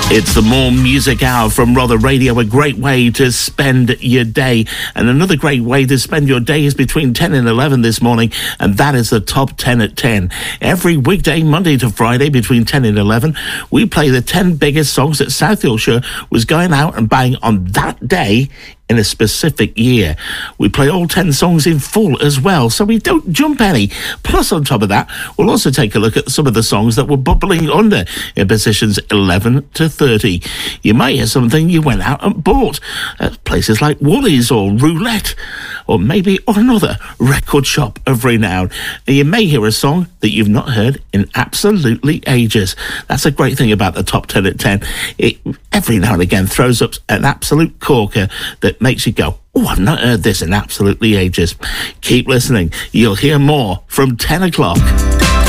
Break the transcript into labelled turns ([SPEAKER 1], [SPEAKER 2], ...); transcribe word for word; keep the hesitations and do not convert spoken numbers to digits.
[SPEAKER 1] It's the More Music Hour from Rother Radio, a great way to spend your day. And another great way to spend your day is between ten and eleven this morning, and that is the Top ten at ten. Every weekday, Monday to Friday, between ten and eleven, we play the ten biggest songs that South Yorkshire was going out and buying on that day in a specific year. We play all ten songs in full as well, so we don't jump any. Plus, on top of that, we'll also take a look at some of the songs that were bubbling under in positions eleven to thirty. You might hear something you went out and bought at places like Woolies or Roulette, or maybe another record shop of renown. And you may hear a song that you've not heard in absolutely ages. That's a great thing about the Top ten at ten. It every now and again throws up an absolute corker that makes you go, oh, I've not heard this in absolutely ages. Keep listening. You'll hear more from ten o'clock.